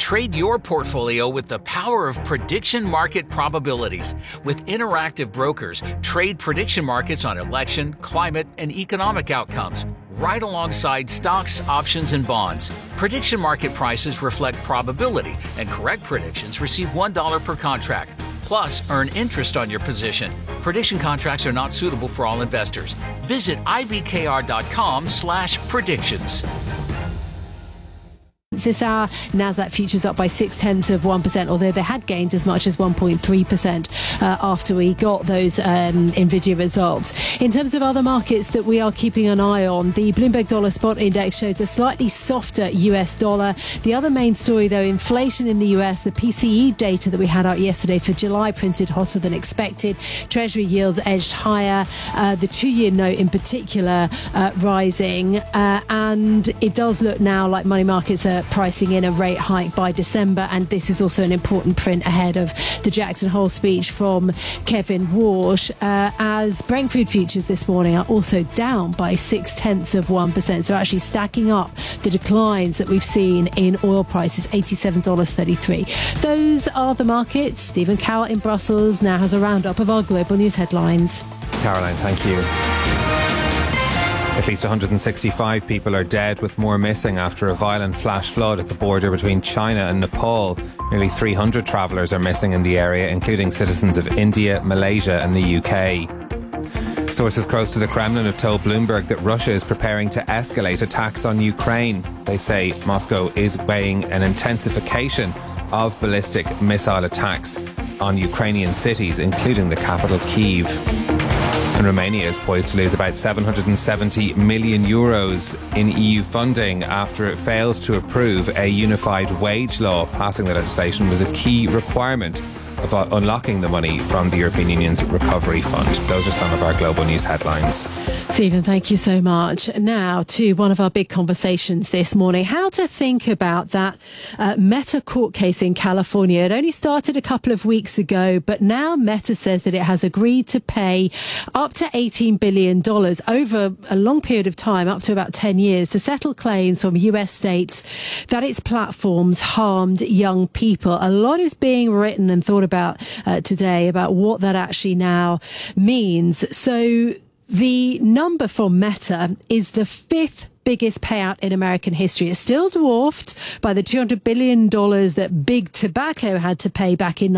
Trade your portfolio with the power of prediction market probabilities. With interactive brokers, trade prediction markets on election, climate, and economic outcomes, right alongside stocks, options, and bonds. Prediction market prices reflect probability, and correct predictions receive $1 per contract. Plus, earn interest on your position. Prediction contracts are not suitable for all investors. Visit ibkr.com/predictions. This hour, Nasdaq futures up by 0.6%, although they had gained as much as 1.3% after we got those Nvidia results. In terms of other markets that we are keeping an eye on, the Bloomberg Dollar Spot Index shows a slightly softer US dollar. The other main story, though, inflation in the US, the PCE data that we had out yesterday for July printed hotter than expected. Treasury yields edged higher. The 2-year note in particular rising. And it does look now like money markets are pricing in a rate hike by December, and this is also an important print ahead of the Jackson Hole speech from Kevin Warsh, as Brent crude futures this morning are also down by 0.6%, so actually stacking up the declines that we've seen in oil prices, $87.33. Those are the markets. Stephen Cowell in Brussels now has a roundup of our global news headlines. Caroline, thank you. At least 165 people are dead, with more missing after a violent flash flood at the border between China and Nepal. Nearly 300 travellers are missing in the area, including citizens of India, Malaysia and the UK. Sources close to the Kremlin have told Bloomberg that Russia is preparing to escalate attacks on Ukraine. They say Moscow is weighing an intensification of ballistic missile attacks on Ukrainian cities, including the capital Kyiv. And Romania is poised to lose about 770 million euros in EU funding after it failed to approve a unified wage law. Passing the legislation was a key requirement of unlocking the money from the European Union's Recovery Fund. Those are some of our global news headlines. Stephen, thank you so much. Now to one of our big conversations this morning, how to think about that Meta court case in California. It only started a couple of weeks ago, but now Meta says that it has agreed to pay up to $18 billion over a long period of time, up to about 10 years, to settle claims from US states that its platforms harmed young people. A lot is being written and thought about today about what that actually now means. So the number from Meta is the 5th biggest payout in American history. It's still dwarfed by the $200 billion that Big Tobacco had to pay back in the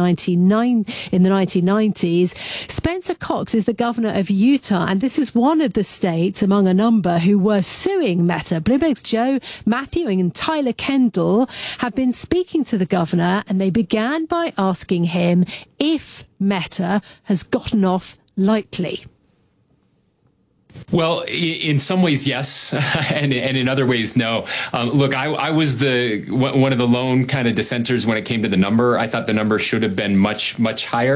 1990s. Spencer Cox is the governor of Utah, and this is one of the states among a number who were suing Meta. Bloomberg's Joe Matthew and Tyler Kendall have been speaking to the governor, and they began by asking him if Meta has gotten off lightly. Well, in some ways, yes, and in other ways, no. Look, I was one of the lone kind of dissenters when it came to the number. I thought the number should have been much higher.